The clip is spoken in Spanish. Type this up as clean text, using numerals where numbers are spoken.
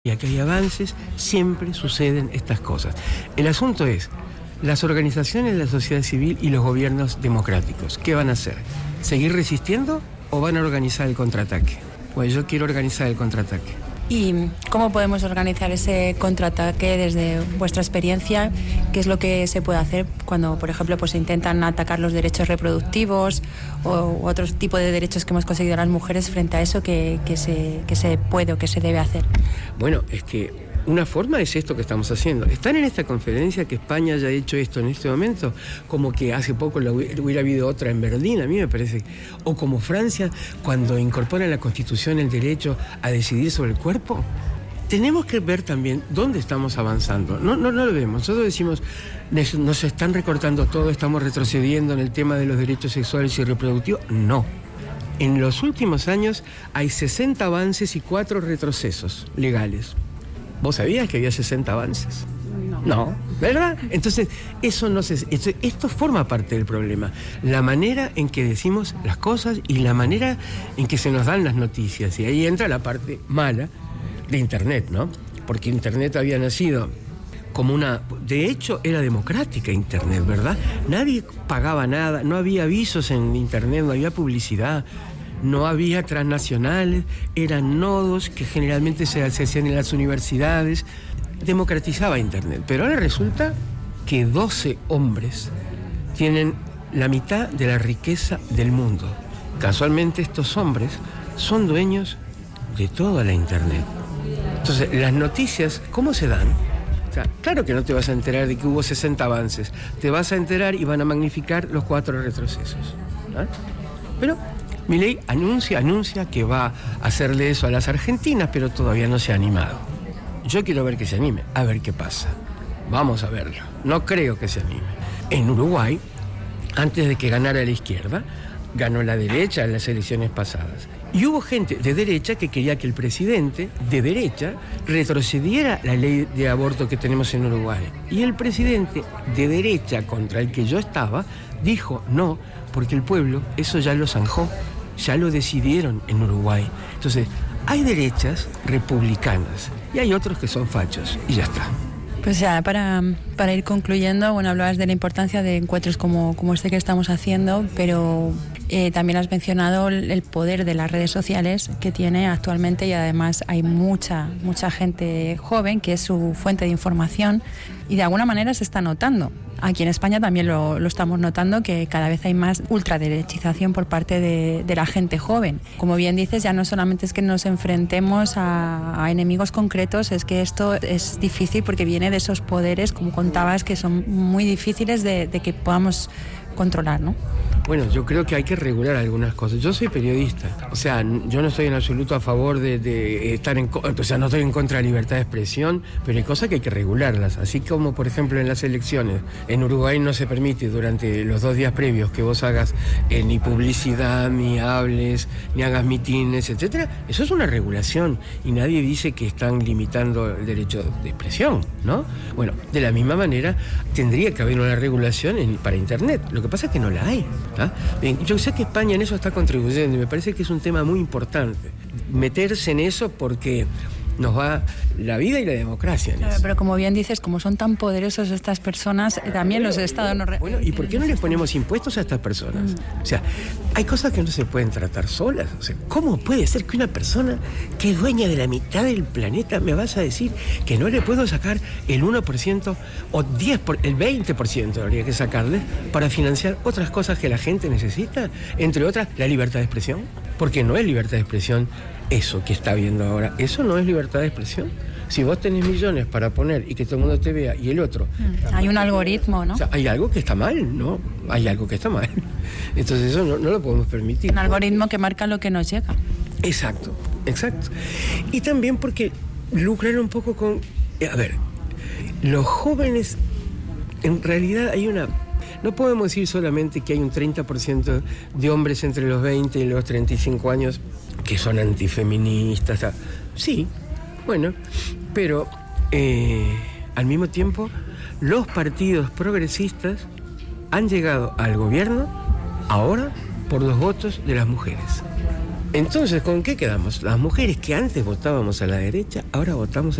Y aquí hay avances, siempre suceden estas cosas. El asunto es, las organizaciones de la sociedad civil y los gobiernos democráticos, ¿qué van a hacer? ¿Seguir resistiendo o van a organizar el contraataque? Pues yo quiero organizar el contraataque. ¿Y cómo podemos organizar ese contraataque desde vuestra experiencia? ¿Qué es lo que se puede hacer cuando, por ejemplo, pues intentan atacar los derechos reproductivos o otro tipo de derechos que hemos conseguido las mujeres frente a eso que se puede o que se debe hacer? Bueno, es que una forma es esto que estamos haciendo. Están en esta conferencia que España haya hecho esto en este momento, como que hace poco hubiera habido otra en Berlín, a mí me parece. O como Francia, cuando incorpora en la Constitución el derecho a decidir sobre el cuerpo. Tenemos que ver también dónde estamos avanzando. No lo vemos. Nosotros decimos, nos están recortando todo, estamos retrocediendo en el tema de los derechos sexuales y reproductivos. No. En los últimos años hay 60 avances y 4 retrocesos legales. ¿Vos sabías que había 60 avances? No, ¿verdad? Entonces, esto forma parte del problema. La manera en que decimos las cosas y la manera en que se nos dan las noticias. Y ahí entra la parte mala de Internet, ¿no? Porque Internet había nacido como de hecho, era democrática Internet, ¿verdad? Nadie pagaba nada, no había avisos en Internet, no había publicidad. No había transnacionales, eran nodos que generalmente se hacían en las universidades. Democratizaba Internet, pero ahora resulta que 12 hombres tienen la mitad de la riqueza del mundo. Casualmente estos hombres son dueños de toda la Internet. Entonces, las noticias, ¿cómo se dan? O sea, claro que no te vas a enterar de que hubo 60 avances. Te vas a enterar y van a magnificar los 4 retrocesos, ¿no? Pero Milei anuncia que va a hacerle eso a las argentinas, pero todavía no se ha animado. Yo quiero ver que se anime, a ver qué pasa. Vamos a verlo. No creo que se anime. En Uruguay, antes de que ganara la izquierda, ganó la derecha en las elecciones pasadas. Y hubo gente de derecha que quería que el presidente de derecha retrocediera la ley de aborto que tenemos en Uruguay. Y el presidente de derecha, contra el que yo estaba, dijo no, porque el pueblo eso ya lo zanjó, ya lo decidieron en Uruguay. Entonces, hay derechas republicanas y hay otros que son fachos, y ya está. Pues ya, para ir concluyendo, bueno, hablabas de la importancia de encuentros como este que estamos haciendo, pero también has mencionado el poder de las redes sociales que tiene actualmente, y además hay mucha gente joven que es su fuente de información y de alguna manera se está notando. Aquí en España también lo estamos notando, que cada vez hay más ultraderechización por parte de la gente joven. Como bien dices, ya no solamente es que nos enfrentemos a enemigos concretos, es que esto es difícil porque viene de esos poderes, como contabas, que son muy difíciles de que podamos controlar, ¿no? Bueno, yo creo que hay que regular algunas cosas. Yo soy periodista, o sea, yo no estoy en absoluto a favor de estar o sea, no estoy en contra de la libertad de expresión, pero hay cosas que hay que regularlas. Así como, por ejemplo, en las elecciones, en Uruguay no se permite durante los 2 días previos que vos hagas ni publicidad, ni hables, ni hagas mitines, etcétera. Eso es una regulación y nadie dice que están limitando el derecho de expresión, ¿no? Bueno, de la misma manera tendría que haber una regulación para Internet. Lo que pasa es que no la hay. Bien, yo sé que España en eso está contribuyendo y me parece que es un tema muy importante meterse en eso, porque nos va la vida y la democracia en claro, eso. Pero como bien dices, como son tan poderosos estas personas, también los estados no... Bueno, ¿y por qué no les ponemos impuestos a estas personas? O sea, hay cosas que no se pueden tratar solas. O sea, ¿cómo puede ser que una persona que es dueña de la mitad del planeta me vas a decir que no le puedo sacar el 1% o el 20% habría que sacarle para financiar otras cosas que la gente necesita? Entre otras, la libertad de expresión. Porque no es libertad de expresión eso que está viendo ahora. Eso no es libertad de expresión. Si vos tenés millones para poner y que todo el mundo te vea y el otro... Hay un algoritmo, ¿no? O sea, hay algo que está mal, ¿no? Hay algo que está mal. Entonces eso no lo podemos permitir. Un algoritmo que marca lo que nos llega. Exacto. Y también porque lucran un poco con... A ver, los jóvenes, en realidad hay una... No podemos decir solamente que hay un 30% de hombres entre los 20 y los 35 años que son antifeministas. Sí, bueno, pero al mismo tiempo los partidos progresistas han llegado al gobierno ahora por los votos de las mujeres. Entonces, ¿con qué quedamos? Las mujeres que antes votábamos a la derecha, ahora votamos